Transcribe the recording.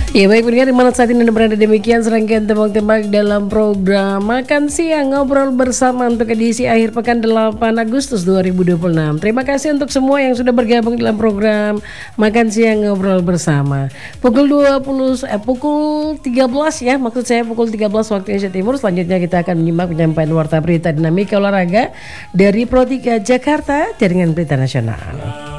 Ya baik pendengar, di mana saat ini Anda berada, demikian serangkaian tembak-tembak dalam program Makan Siang Ngobrol Bersama untuk edisi akhir pekan 8 Agustus 2026. Terima kasih untuk semua yang sudah bergabung dalam program Makan Siang Ngobrol Bersama. Pukul 13 ya, maksud saya pukul 13 waktu Indonesia Timur. Selanjutnya kita akan menyimak penyampaian warta berita dinamika olahraga dari Pro 3 Jakarta, Jaringan Berita Nasional.